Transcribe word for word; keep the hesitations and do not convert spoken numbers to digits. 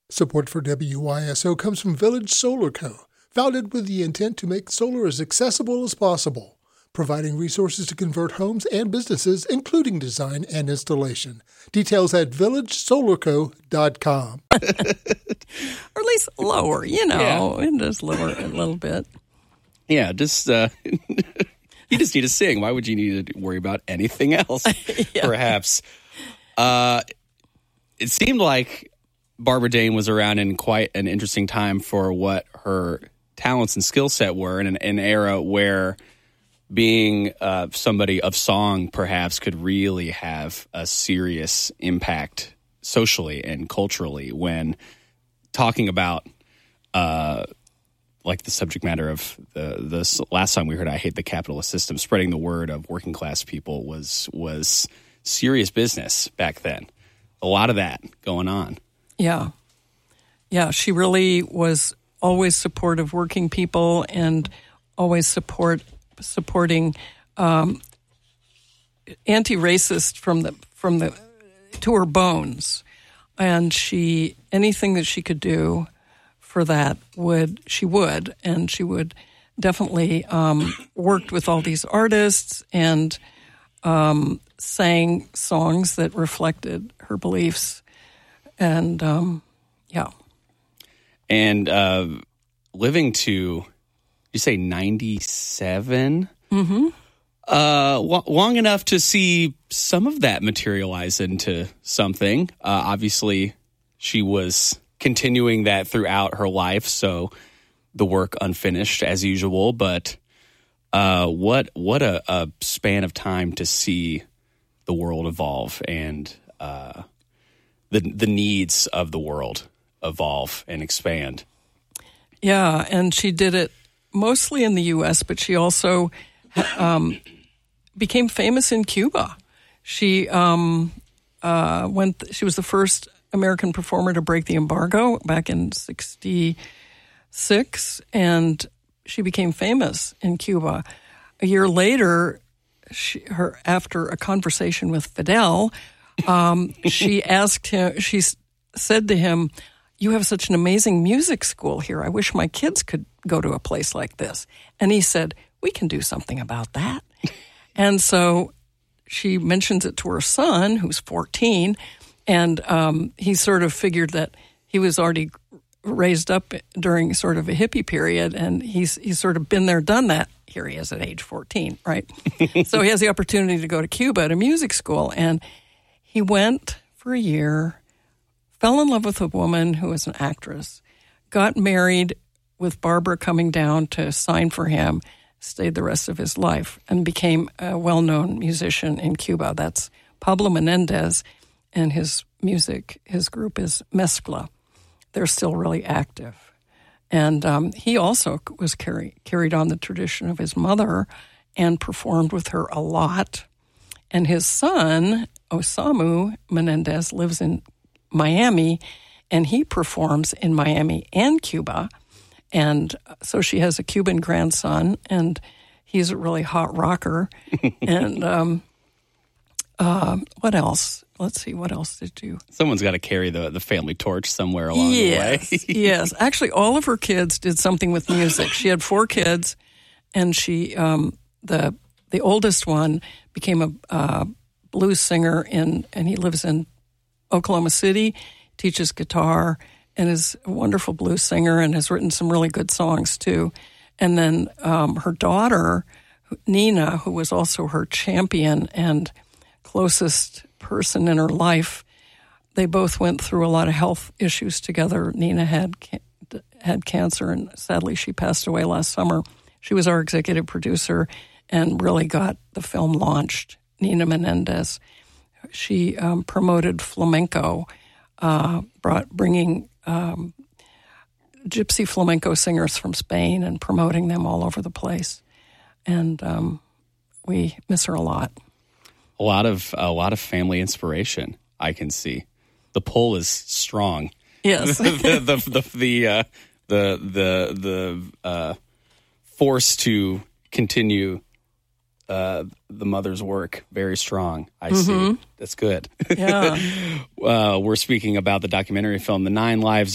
Support for W Y S O comes from Village Solar Co., founded with the intent to make solar as accessible as possible, providing resources to convert homes and businesses, including design and installation. Details at village solar co dot com. Or at least lower, you know, yeah. Just lower a little bit. Yeah, just, uh, you just need to sing. Why would you need to worry about anything else, yeah. perhaps? Uh, it seemed like Barbara Dane was around in quite an interesting time for what her talents and skill set were in an, an era where being uh, somebody of song perhaps could really have a serious impact socially and culturally when talking about uh, like the subject matter of the the last song we heard, I Hate the Capitalist System, spreading the word of working class people was was serious business back then. A lot of that going on. Yeah. Yeah, she really was always supportive of working people and always support supporting um, anti-racist from the from the to her bones. And she anything that she could do for that would she would and she would definitely um, worked with all these artists and um, sang songs that reflected her beliefs. And, um, yeah. And uh, living to, you say ninety-seven? Mm-hmm. Uh, w- long enough to see some of that materialize into something. Uh, obviously, she was continuing that throughout her life, so the work unfinished as usual. But uh, what what a, a span of time to see the world evolve and uh the the needs of the world evolve and expand. Yeah, and she did it mostly in the U S, but she also um, became famous in Cuba. She um, uh, went. She was the first American performer to break the embargo back in sixty-six, and she became famous in Cuba. A year later, she, her after a conversation with Fidel, Um, she asked him, she said to him, "You have such an amazing music school here. I wish my kids could go to a place like this." And he said, "We can do something about that." And so she mentions it to her son, who's fourteen, and um, he sort of figured that he was already raised up during sort of a hippie period, and he's he's sort of been there, done that. Here he is at age fourteen, right? So he has the opportunity to go to Cuba at a music school, and he went for a year, fell in love with a woman who was an actress, got married with Barbara coming down to sign for him, stayed the rest of his life, and became a well-known musician in Cuba. That's Pablo Menendez, and his music, his group is Mezcla. They're still really active. And um, he also was carry, carried on the tradition of his mother and performed with her a lot. And his son, Osamu Menendez, lives in Miami, and he performs in Miami and Cuba. And so she has a Cuban grandson, and he's a really hot rocker. and um, uh, what else? Let's see, what else did you... Someone's got to carry the, the family torch somewhere along yes, the way. Yes. Actually, all of her kids did something with music. She had four kids, and she, um, the the oldest one became a uh, blues singer, in, and he lives in Oklahoma City, teaches guitar, and is a wonderful blues singer and has written some really good songs, too. And then um, her daughter, Nina, who was also her champion and closest person in her life, they both went through a lot of health issues together. Nina had had cancer, and sadly she passed away last summer. She was our executive producer and really got the film launched, Nina Menendez. She um, promoted flamenco, uh, brought bringing um, gypsy flamenco singers from Spain and promoting them all over the place. And um, we miss her a lot. A lot of a lot of family inspiration, I can see. The pull is strong. Yes. the the the the uh, the the, the uh, force to continue uh, the mother's work very strong. I mm-hmm. see. That's good. Yeah. uh, we're speaking about the documentary film, The Nine Lives